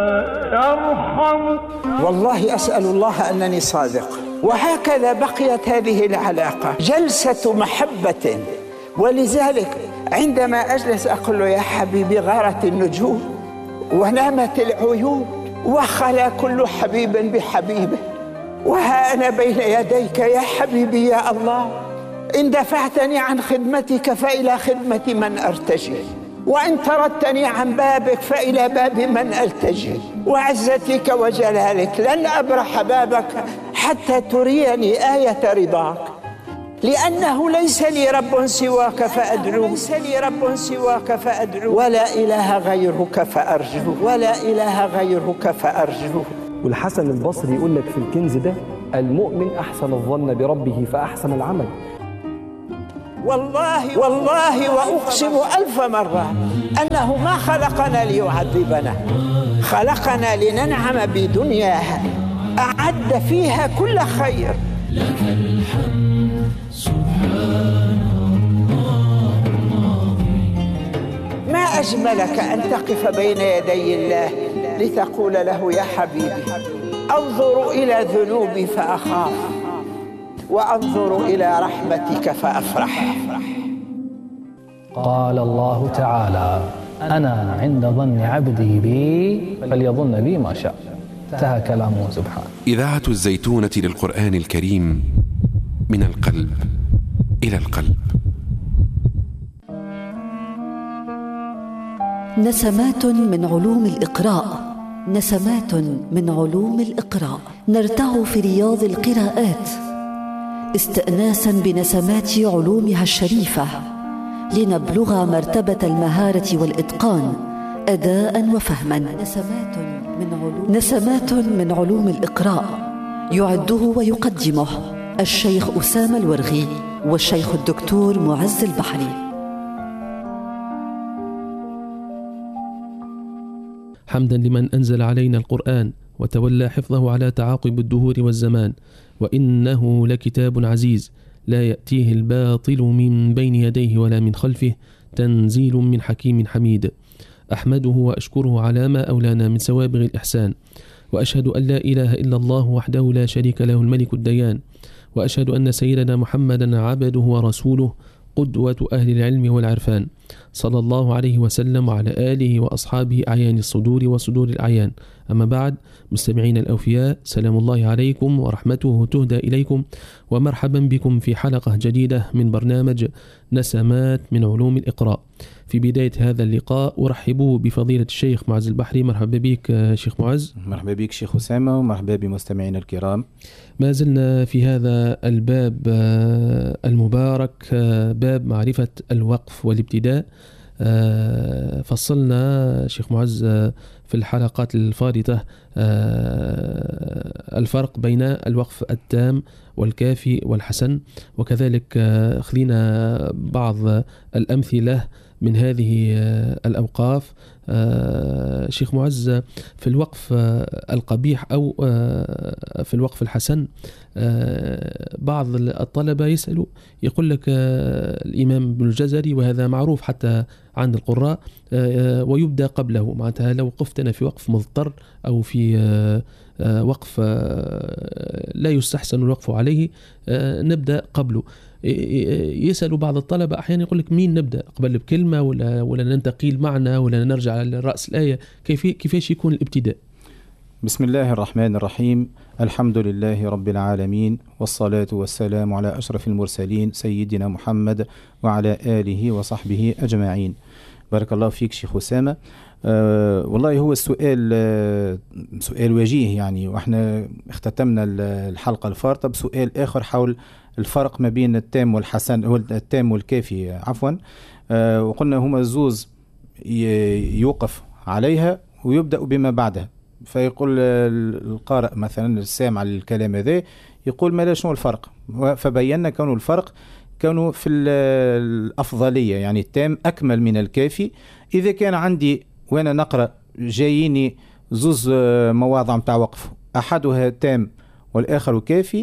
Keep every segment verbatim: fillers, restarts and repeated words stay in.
يرحم. والله أسأل الله أنني صادق. وهكذا بقيت هذه العلاقة جلسة محبة. ولذلك عندما أجلس أقول له: يا حبيبي غارت النجوم ونامت العيون وخلا كل حبيب بحبيبه، وها أنا بين يديك يا حبيبي يا الله. إن دفعتني عن خدمتك فإلى خدمة من أرتجي، وإن طردتني عن بابك فإلى باب من ألتجي، وعزتك وجلالك لن أبرح بابك حتى تريني آية رضاك، لأنه ليس لي رب سواك فأدعو، ليس لي رب سواك فأدعو، ولا إله غيرك فأرجو، ولا إله غيرك فأرجو. والحسن البصري يقول لك في الكنز ده: المؤمن أحسن الظن بربه فأحسن العمل. والله والله وأقسم ألف مرة أنه ما خلقنا ليعذبنا، خلقنا لننعم بدنياها أعد فيها كل خير. لك الحمد سبحان الله. ما أجملك أن تقف بين يدي الله لتقول له: يا حبيبي أنظر إلى ذنوبي فأخاف، وأنظر إلى رحمتك فأفرح. قال الله تعالى: أنا عند ظن عبدي بي فليظن بي ما شاء. انتهى كلامه سبحانه. إذاعة الزيتونة للقرآن الكريم، من القلب إلى القلب. نسمات من علوم الإقراء، نسمات من علوم الإقراء، نرتع في رياض القراءات استئناسا بنسمات علومها الشريفة، لنبلغ مرتبة المهارة والإتقان أداء وفهما. نسمات من علوم, نسمات من علوم الإقراء يعده ويقدمه الشيخ أسامة الورغي والشيخ الدكتور معز البحري. حمدا لمن أنزل علينا القرآن وتولى حفظه على تعاقب الدهور والزمان، وإنه لكتاب عزيز لا يأتيه الباطل من بين يديه ولا من خلفه، تنزيل من حكيم حميد. أحمده وأشكره على ما أولانا من سوابغ الإحسان، وأشهد أن لا إله إلا الله وحده لا شريك له الملك الديان، وأشهد أن سيدنا محمدا عبده ورسوله قدوة أهل العلم والعرفان، صلى الله عليه وسلم وعلى آله وأصحابه أعيان الصدور وصدور الأعيان. أما بعد، مستمعين الأوفياء، سلام الله عليكم ورحمته تهدى إليكم، ومرحبا بكم في حلقة جديدة من برنامج نسمات من علوم الإقراء. في بداية هذا اللقاء أرحب بفضيلة الشيخ معز البحري. مرحبا بك شيخ معز. مرحبا بك شيخ أسامة، ومرحبا بمستمعين الكرام. ما زلنا في هذا الباب المبارك، باب معرفة الوقف والابتداء. فصلنا شيخ معز في الحلقات الفارطة الفرق بين الوقف التام والكافي والحسن، وكذلك أخذنا بعض الأمثلة من هذه الأوقاف. شيخ معز، في الوقف القبيح أو في الوقف الحسن، بعض الطلبة يسألوا يقول لك الإمام ابن الجزري، وهذا معروف حتى عند القراء، ويبدأ قبله. معناتها لو وقفت أنا في وقف مضطر أو في وقف لا يستحسن الوقف عليه نبدأ قبله. يسألوا بعض الطلبة أحيانا يقول لك: مين نبدأ قبل بكلمة ولا ولا ننتقل معنا ولا نرجع لرأس الآية؟ كيف كيفاش يكون الابتداء؟ بسم الله الرحمن الرحيم. الحمد لله رب العالمين، والصلاة والسلام على أشرف المرسلين سيدنا محمد وعلى آله وصحبه أجمعين. بارك الله فيك شيخ أسامة. أه والله هو السؤال أه سؤال وجيه يعني، وإحنا اختتمنا الحلقة الفارطة بسؤال آخر حول الفرق ما بين التام والحسن، التام والكافي عفوا. أه وقلنا هما الزوز يوقف عليها ويبدأ بما بعدها. فيقول القارئ مثلا السامع للكلام هذا يقول: ما لا شنو الفرق؟ فبينا كونه الفرق كانوا في الأفضلية، يعني التام أكمل من الكافي. إذا كان عندي وأنا نقرأ جاييني زوز مواضع متاع وقف، أحدها تام والآخر كافي،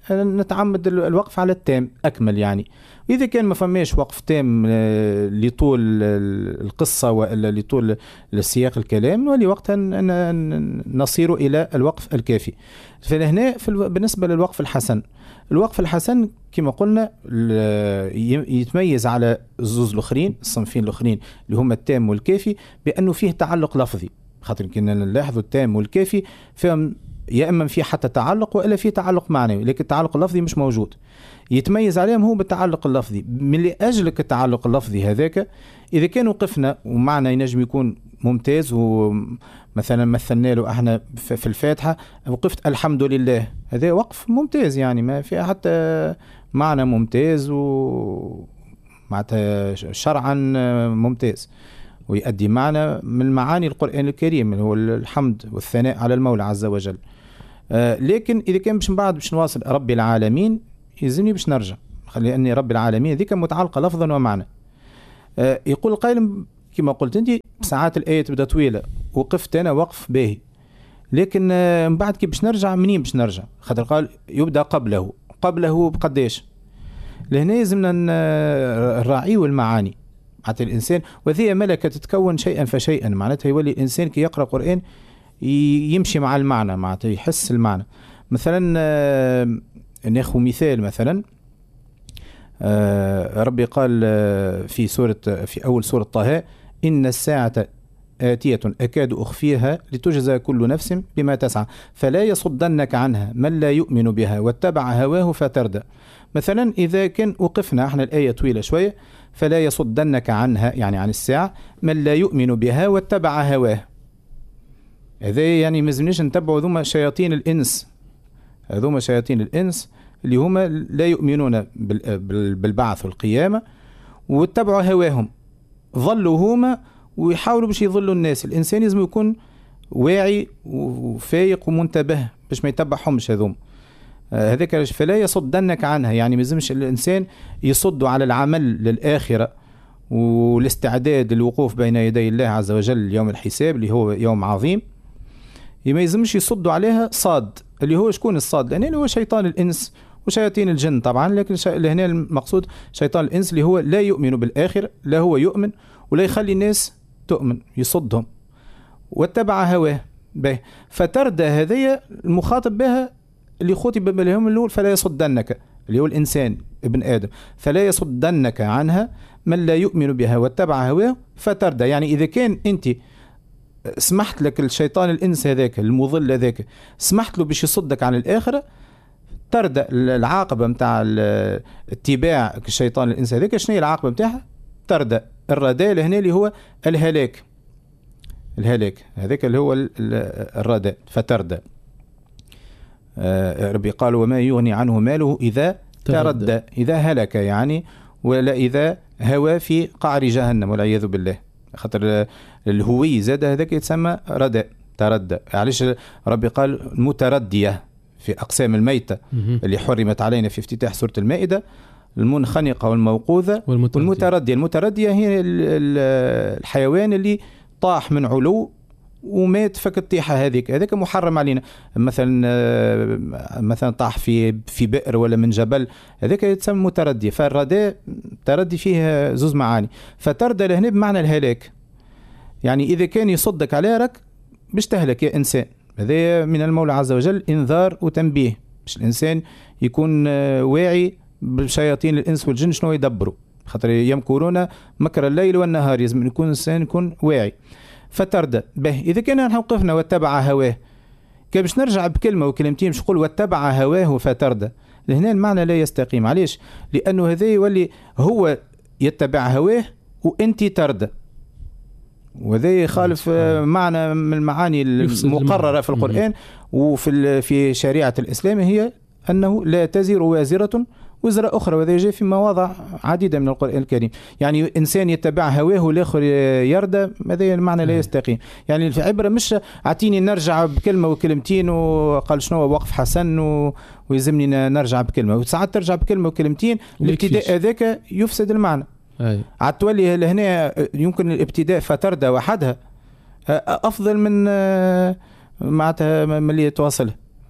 نتعمد الوقف على التام أكمل يعني. وإذا كان ما فماش وقف تام لطول القصة ولا لطول السياق الكلام نولي وقتها نصير إلى الوقف الكافي. فهنا بالنسبة للوقف الحسن، الوقف الحسن كما قلنا يتميز على الزوز الأخرين الصنفين الأخرين اللي هم التام والكافي بأنه فيه تعلق لفظي. خاطر كنا نلاحظوا التام والكافي فهم يا اما في حتى تعلق والا في تعلق معنوي، لكن التعلق اللفظي مش موجود. يتميز عليهم هو بالتعلق اللفظي. من لاجلك التعلق اللفظي هذاك اذا كان وقفنا ومعنى ينجم يكون ممتاز، ومثلا مثلنا له احنا في الفاتحه وقفت الحمد لله، هذا وقف ممتاز يعني ما في حتى معنى ممتاز ومعناتها شرعا ممتاز، ويؤدي معنى من معاني القرآن الكريم اللي هو الحمد والثناء على المولى عز وجل. آه لكن إذا كان باش من بعد باش نواصل رب العالمين يلزمني باش نرجع، لأن رب العالمين ذيك متعلقة لفظا ومعنى. آه يقول القائل كما قلت أنت ساعات الآية تبدأ طويلة وقفت أنا وقف باهي، لكن آه من بعد كي باش نرجع منين باش نرجع؟ خاطر قال يبدأ قبله، قبله بقداش؟ لهنا يلزمنا الراعي والمعاني حتى الإنسان، وذي ملكة تتكون شيئا فشيئا. معناتها يولي الإنسان كي يقرأ قرآن يمشي مع المعنى، معناتها يحس المعنى. مثلا ناخذ مثال، مثلا ربي قال في سورة في أول سورة طه إن الساعة آتية أكاد أخفيها لتجزى كل نفس بما تسعى فلا يصدنك عنها من لا يؤمن بها واتبع هواه فتردى. مثلا إذا كان وقفنا احنا الآية طويلة شوية، فلا يصدنك عنها يعني عن الساعة من لا يؤمن بها واتبع هواه، هذا يعني مازلناش نتبعوا ذوما شياطين الإنس، هذوما شياطين الإنس اللي هما لا يؤمنون بالبعث والقيامة واتبعوا هواهم، ظلوا هما ويحاولوا باش يظلوا الناس. الإنسان لازم يكون واعي وفايق ومنتبه باش ما يتبعهمش هذوم. هذاك فلا يصدنك عنها يعني مازمش الإنسان يصد على العمل للآخرة والاستعداد للوقوف بين يدي الله عز وجل يوم الحساب اللي هو يوم عظيم، ما يلزمش يصدوا عليها صاد اللي هو شكون الصاد؟ لأنه هو شيطان الإنس وشياطين الجن طبعا، لكن هنا المقصود شيطان الإنس اللي هو لا يؤمن بالآخرة، لا هو يؤمن ولا يخلي الناس تؤمن، يصدهم واتبع هواه به. فتردى هذه المخاطب بها اللي خطب بهم الأول فلا يصدنك اللي هو الإنسان ابن آدم، فلا يصدنك عنها من لا يؤمن بها واتبع هواه فتردى. يعني إذا كان أنت سمحت لك الشيطان الإنس هذاك المضل هذاك سمحت له باش يصدك عن الآخرة، تردى العاقبة متاع اتباع الشيطان الإنس هذاك. شنو هي العاقبة متاعها؟ تردى الرداء هنا اللي هو الهلاك، الهلاك هذاك اللي هو الرداء فتردى. آه ربي قال وما يغني عنه ماله إذا تردى, تردى. إذا هلك يعني، ولا إذا هوى في قعر جهنم والعياذ بالله. خاطر الهوي زاد هذاك يتسمى رداء تردى. علاش ربي قال متردية في أقسام الميتة اللي حرمت علينا في افتتاح سورة المائدة، المنخنقة والموقوذة والمتردية. المتردية هي الحيوان اللي طاح من علو ومات فك الطيحة هذيك، هذاك محرم علينا. مثلا مثلا طاح في في بئر ولا من جبل، هذاك يتسمى متردي. فالرداء تردي فيه زوز معاني. فتردى لهنا بمعنى الهلاك، يعني إذا كان يصدك على رك باش تهلك يا إنسان. هذا من المولى عز وجل إنذار وتنبيه باش الإنسان يكون واعي بالشياطين الإنس والجن شنو يدبروا، خاطر يمكرون مكر الليل والنهار، لازم يكون الإنسان يكون واعي. فتردى به. إذا كنا نحن وقفنا واتبع هواه، كي باش نرجع بكلمة وكلمتين باش نقول واتبع هواه فتردى، لهنا المعنى لا يستقيم. علاش؟ لأنه هذا يولي هو يتبع هواه وأنت تردى، وهذا يخالف معنى من المعاني المقررة في القرآن وفي في شريعة الإسلام، هي أنه لا تزر وازرة وزر أخرى، وهذا جاء في مواضع عديدة من القرآن الكريم. يعني إنسان يتبع هواه والآخر يردى، هذا المعنى لا يستقيم. يعني في عبرة مش أعطيني نرجع بكلمة وكلمتين وقال شنو وقف حسن و... ويزمني نرجع بكلمة، وساعات ترجع بكلمة وكلمتين الابتداء ذاك يفسد المعنى. عاد تولي لهنا يمكن الابتداء فتردى وحدها أفضل من معناتها من اللي يتواصل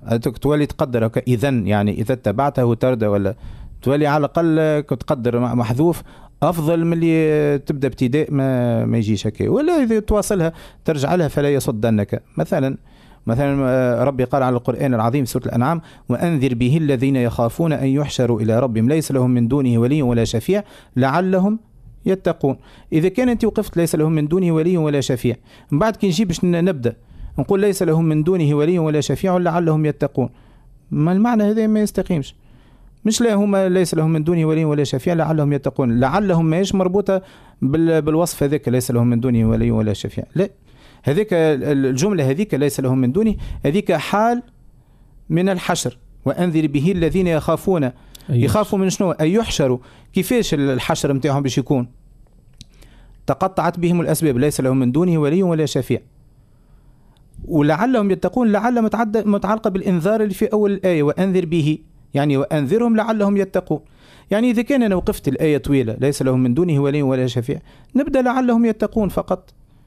تولي تقدر إذا يعني إذا اتبعته تردى، ولا تولي على الأقل تقدر محذوف أفضل من اللي تبدأ ابتداء ما, ما يجيش هكا. ولا إذا تواصلها ترجع لها فلا يصدنك. مثلا مثلا ربي قال على القرآن العظيم سورة الأنعام: وأنذر به الذين يخافون أن يحشروا إلى ربهم ليس لهم من دونه ولي ولا شفيع لعلهم يتقون. إذا كان أنت وقفت ليس لهم من دونه ولي ولا شفيع، من بعد كي نجي باش نبدأ نقول ليس لهم من دونه ولي ولا شفيع لعلهم يتقون، ما المعنى هذا ما يستقيمش. مش لا هما ليس لهم من دونه ولي ولا شفيع لعلهم يتقون، لعلهم ماهيش مربوطة بالوصف هذاك ليس لهم من دونه ولي ولا شفيع، لا، هذيك الجملة هذيك ليس لهم من دونه هذيك حال من الحشر. وأنذر به الذين يخافون، يخافوا من شنو؟ أن يحشروا. كيفاش الحشر متاعهم باش يكون؟ تقطعت بهم الأسباب، ليس لهم من دونه ولي ولا شفيع. ولعلهم يتقون، لعل متعلقة بالإنذار اللي في أول الآية، وأنذر به يعني وأنذرهم لعلهم يتقون. يعني إذا كان أنا وقفت الآية طويلة ليس لهم من دونه ولي ولا شفيع، نبدأ لعلهم يتقون فقط.